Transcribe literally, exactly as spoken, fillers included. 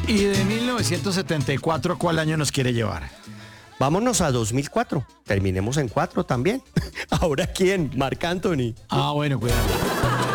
¿Y de mil novecientos setenta y cuatro cuál año nos quiere llevar? Vámonos a dos mil cuatro. Terminemos en cuatro también. ¿Ahora quién? Marc Anthony. Ah, bueno, cuidado.